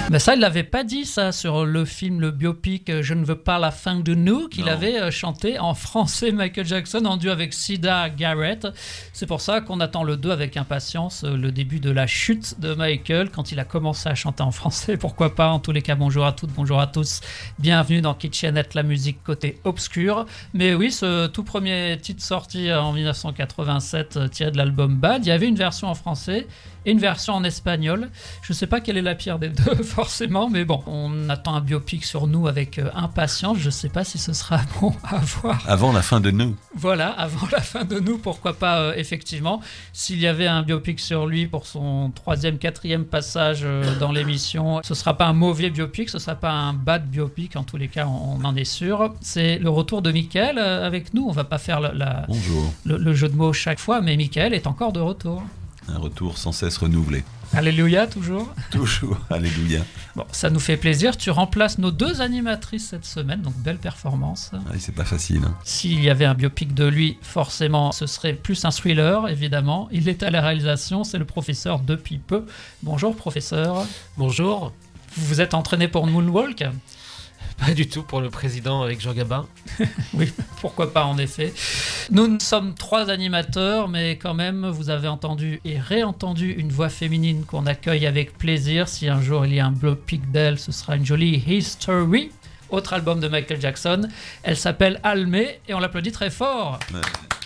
Mais ça, il l'avait pas dit ça sur le film, le biopic Je ne veux pas la fin de nous, qu'il avait chanté en français Michael Jackson en duo avec Sida Garrett. C'est pour ça qu'on attend le 2 avec impatience, le début de la chute de Michael quand il a commencé à chanter en français. Pourquoi pas? En tous les cas, bonjour à toutes, bonjour à tous. Bienvenue dans Kitchenette, la musique côté obscur. Mais oui, ce tout premier titre sorti en 1987 tiré de l'album Bad, il y avait une version en français et une version en espagnol. Je ne sais pas quelle est la pire des deux forcément, mais bon, on attend un biopic sur nous avec impatience. Je ne sais pas si ce sera bon à voir. Avant la fin de nous. Voilà, avant la fin de nous, pourquoi pas effectivement. S'il y avait un biopic sur lui pour son 3e, 4e passage dans l'émission, ce ne sera pas un mauvais biopic, ce ne sera pas un bad biopic, en tous les cas, on en est sûr. C'est le retour de Mickaël avec nous. On ne va pas faire le jeu de mots chaque fois, mais Mickaël est encore de retour. Un retour sans cesse renouvelé. Alléluia, toujours. Toujours, alléluia. Bon, ça nous fait plaisir. Tu remplaces nos 2 animatrices cette semaine, donc belle performance. Ouais, c'est pas facile. S'il y avait un biopic de lui, forcément, ce serait plus un thriller, évidemment. Il est à la réalisation, c'est le professeur depuis peu. Bonjour, professeur. Bonjour. Vous vous êtes entraîné pour Moonwalk ? Pas du tout, pour le président avec Jean Gabin. Oui, pourquoi pas en effet. Nous sommes 3 animateurs, mais quand même, vous avez entendu et réentendu une voix féminine qu'on accueille avec plaisir. Si un jour il y a un biopic d'elle, ce sera une jolie History, autre album de Michael Jackson. Elle s'appelle Almé et on l'applaudit très fort. Ouais.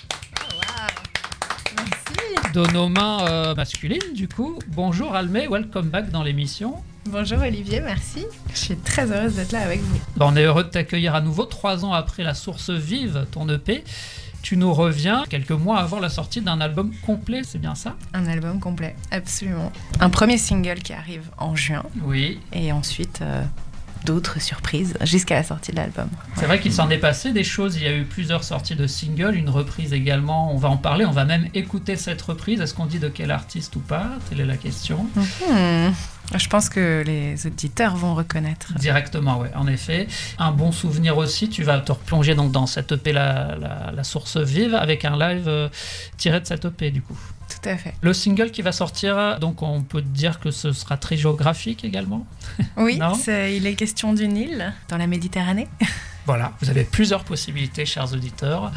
De nos mains masculines, du coup. Bonjour Almé, welcome back dans l'émission. Bonjour Olivier, merci. Je suis très heureuse d'être là avec vous. On est heureux de t'accueillir à nouveau 3 ans après La Source Vive, ton EP. Tu nous reviens quelques mois avant la sortie d'un album complet, c'est bien ça? Un album complet, absolument. Un premier single qui arrive en juin. Oui. Et ensuite d'autres surprises jusqu'à la sortie de l'album. C'est vrai qu'il s'en est passé des choses. Il y a eu plusieurs sorties de singles, une reprise également. On va en parler, on va même écouter cette reprise. Est-ce qu'on dit de quel artiste ou pas? Telle est la question. Je pense que les auditeurs vont reconnaître. Directement, oui, en effet. Un bon souvenir aussi, tu vas te replonger donc dans cette EP, la Source Vive, avec un live tiré de cette EP du coup. Tout à fait. Le single qui va sortir, donc on peut dire que ce sera très géographique également. Oui, il est question d'une île dans la Méditerranée. Voilà, vous avez plusieurs possibilités, chers auditeurs.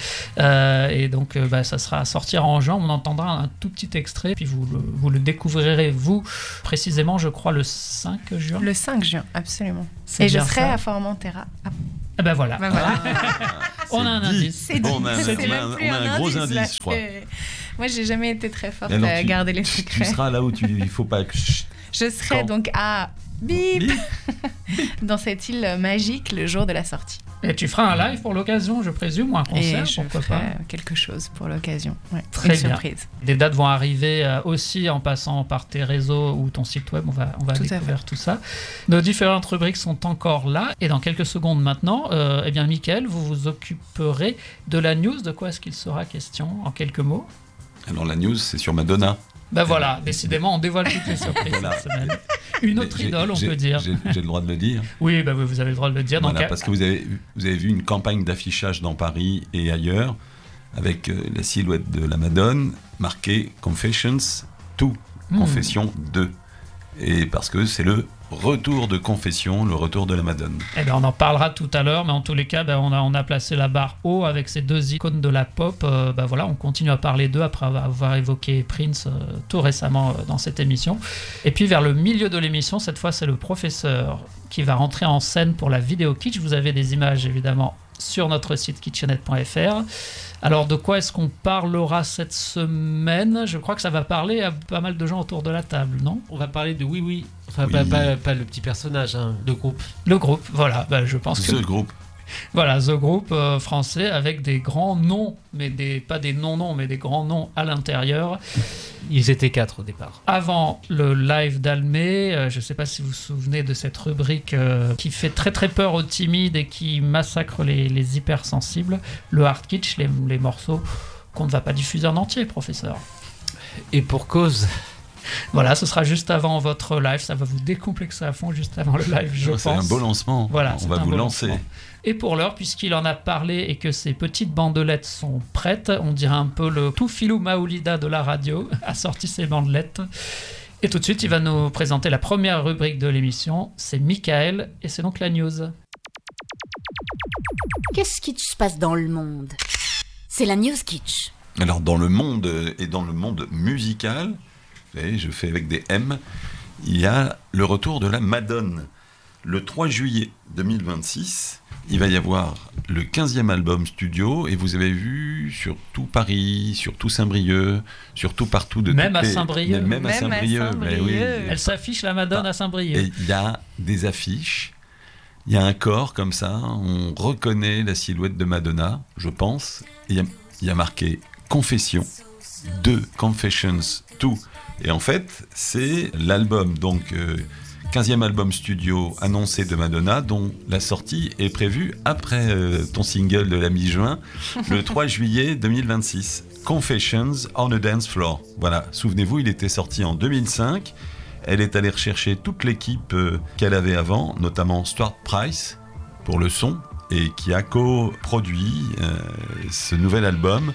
Et donc, ça sera à sortir en juin. On entendra un tout petit extrait, puis vous le découvrirez, vous, précisément, je crois, le 5 juin. Le 5 juin, absolument. Et je serai à Formentera. Ah ben voilà. On a un indice. On a un gros indice, je crois. Moi, j'ai jamais été très forte à garder les secrets. Tu seras là où il ne faut pas... Je serai donc à... Bip dans cette île magique le jour de la sortie. Et tu feras un live pour l'occasion, je présume, ou un concert, et je pourquoi ferai pas quelque chose pour l'occasion. Ouais, très bien. Surprise. Des dates vont arriver aussi en passant par tes réseaux ou ton site web. On va découvrir tout ça. Nos différentes rubriques sont encore là. Et dans quelques secondes maintenant, Mickaël, vous vous occuperez de la news. De quoi est-ce qu'il sera question en quelques mots? Alors la news, c'est sur Madonna. Voilà, décidément, on dévoile toutes les surprises cette semaine. Une autre idole, on peut dire. J'ai le droit de le dire. Oui, vous avez le droit de le dire. Voilà, parce que vous avez vu une campagne d'affichage dans Paris et ailleurs, avec la silhouette de la Madone, marquée Confessions 2, Confession 2. Et parce que c'est le retour de Confession, le retour de la Madone. On en parlera tout à l'heure, mais en tous les cas, on a placé la barre haut avec ces 2 icônes de la pop. On continue à parler d'eux après avoir évoqué Prince tout récemment dans cette émission. Et puis vers le milieu de l'émission, cette fois, c'est le professeur qui va rentrer en scène pour la vidéo Kitsch. Vous avez des images, évidemment, sur notre site kitchenette.fr. Alors, de quoi est-ce qu'on parlera cette semaine? Je crois que ça va parler à pas mal de gens autour de la table, non? On va parler de Oui. Enfin, oui. Pas le petit personnage, le groupe. Le groupe, voilà. Je pense que... The Group. Voilà, The Group français avec des grands noms, mais pas des non-noms, mais des grands noms à l'intérieur. Ils étaient 4 au départ. Avant le live d'Almé, je ne sais pas si vous vous souvenez de cette rubrique qui fait très très peur aux timides et qui massacre les hypersensibles, le hard kitsch, les morceaux qu'on ne va pas diffuser en entier, professeur. Et pour cause. Voilà, ce sera juste avant votre live, ça va vous décomplexer à fond juste avant le live, je pense. C'est un beau lancement, voilà, on va vous lancer. Et pour l'heure, puisqu'il en a parlé et que ces petites bandelettes sont prêtes, on dirait un peu le tout filou Maoulida de la radio a sorti ses bandelettes. Et tout de suite, il va nous présenter la première rubrique de l'émission. C'est Michael et c'est donc la news. Qu'est-ce qui se passe dans le monde? C'est la News Kitsch. Alors dans le monde et dans le monde musical, vous savez, je fais avec des M, il y a le retour de la Madone. Le 3 juillet 2026, il va y avoir le 15e album studio et vous avez vu sur tout Paris, sur tout Saint-Brieuc, surtout partout de même toutes à les... Saint-Brieuc. Même à Saint-Brieuc. Mais oui, Elle s'affiche la Madone à Saint-Brieuc. Et il y a des affiches, il y a un corps comme ça, on reconnaît la silhouette de Madonna, je pense. Et il y a marqué Confession 2, Confessions 2. Et en fait, c'est l'album, donc 15e album studio annoncé de Madonna, dont la sortie est prévue après ton single de la mi-juin, le 3 juillet 2026. Confessions on a Dance Floor. Voilà, souvenez-vous, il était sorti en 2005. Elle est allée rechercher toute l'équipe qu'elle avait avant, notamment Stuart Price pour le son, et qui a coproduit ce nouvel album.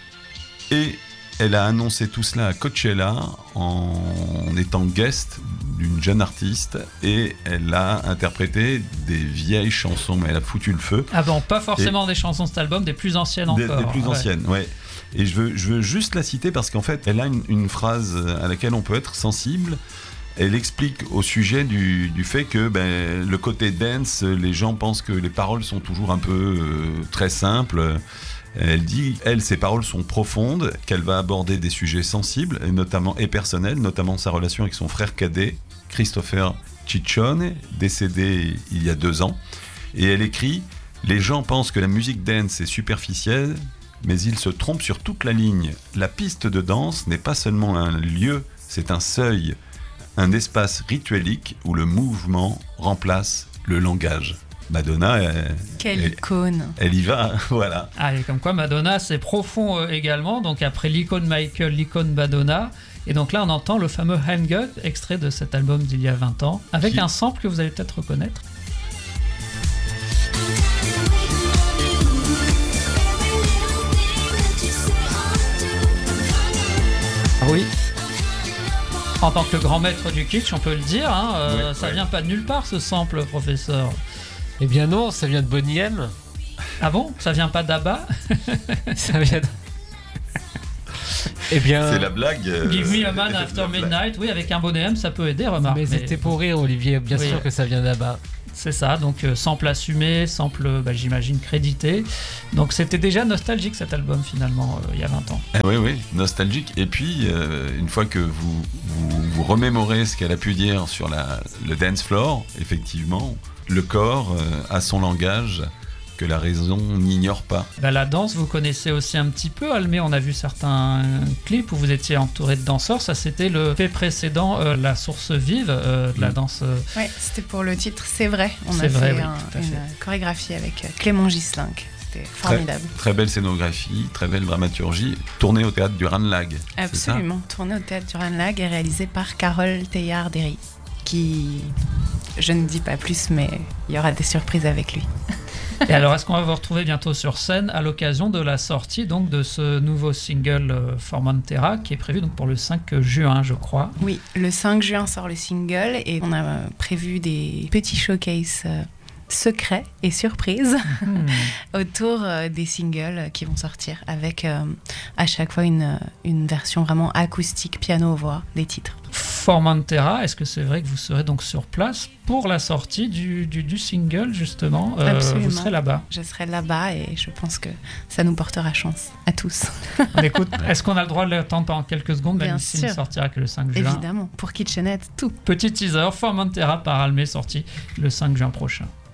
Et elle a annoncé tout cela à Coachella en étant guest d'une jeune artiste et elle a interprété des vieilles chansons, mais elle a foutu le feu. Ah bon, pas forcément des chansons de cet album, des plus anciennes encore. Des plus anciennes, ouais. Et je veux juste la citer parce qu'en fait, elle a une phrase à laquelle on peut être sensible. Elle explique au sujet du fait que le côté dance, les gens pensent que les paroles sont toujours un peu très simples. Elle dit, ses paroles sont profondes, qu'elle va aborder des sujets sensibles et personnels, notamment sa relation avec son frère cadet, Christopher Ciccione, décédé il y a 2 ans. Et elle écrit « Les gens pensent que la musique dance est superficielle, mais ils se trompent sur toute la ligne. La piste de danse n'est pas seulement un lieu, c'est un seuil, un espace rituelique où le mouvement remplace le langage. » Madonna, quelle icône. Elle y va, voilà. Ah, et comme quoi Madonna, c'est profond également. Donc après l'icône Michael, l'icône Madonna. Et donc là, on entend le fameux Hang Up, extrait de cet album d'il y a 20 ans, avec un sample que vous allez peut-être reconnaître. Ah oui. En tant que grand maître du kitsch, on peut le dire, hein, ça vient pas de nulle part ce sample, professeur. Eh bien non, ça vient de Boney M. Ah bon? Ça vient pas d'Abba? Ça vient de... Eh bien... C'est la blague. Give me a man after midnight. Oui, avec un bonnet M, ça peut aider, remarque. Mais c'était pour rire, Olivier. Bien sûr que ça vient d'Abba. C'est ça, donc sample assumé, sample, j'imagine, crédité. Donc c'était déjà nostalgique cet album finalement, il y a 20 ans. Oui, nostalgique. Et puis, une fois que vous remémorez ce qu'elle a pu dire sur le dance floor, effectivement, le corps a son langage que la raison n'ignore pas. La danse, vous connaissez aussi un petit peu, Almé. On a vu certains clips où vous étiez entouré de danseurs. Ça, c'était le fait précédent, la source vive de la danse. Oui, c'était pour le titre C'est vrai. On C'est a vrai, fait une chorégraphie avec Clément Ghislain. C'était formidable. Très belle scénographie, très belle dramaturgie. Tournée au théâtre du Ranelagh. Absolument. Tournée au théâtre du Ranelagh et réalisée par Carole Teilhard-Derry, qui... Je ne dis pas plus, mais il y aura des surprises avec lui. Et alors, est-ce qu'on va vous retrouver bientôt sur scène à l'occasion de la sortie donc, de ce nouveau single Formentera qui est prévu donc, pour le 5 juin, je crois? Oui, le 5 juin sort le single et on a prévu des petits showcases secrets et surprises autour des singles qui vont sortir avec à chaque fois une version vraiment acoustique, piano-voix des titres. Formentera, est-ce que c'est vrai que vous serez donc sur place pour la sortie du single justement? Vous serez là-bas? Je serai là-bas et je pense que ça nous portera chance à tous. Écoute, est-ce qu'on a le droit de l'attendre pendant quelques secondes? Bien même sûr. s'il ne sortira que le 5 juin. Évidemment, pour Kitchenette, tout. Petit teaser, Formentera par Almé, sorti le 5 juin prochain.